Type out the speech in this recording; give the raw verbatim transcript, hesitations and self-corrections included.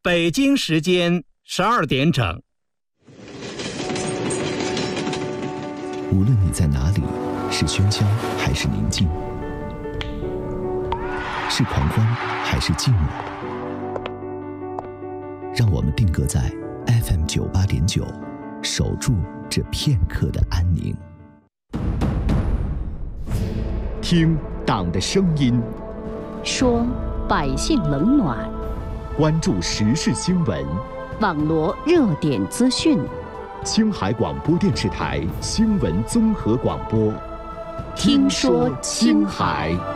北京时间十二点整。 无论你在哪里，是喧嚣还是宁静，是狂欢还是寂寞，让我们定格在 F M 九八点九，守住这片刻的安宁。 听党的声音， 说百姓冷暖， 关注时事新闻， 网罗热点资讯。 青海广播电视台新闻综合广播， 听说青海。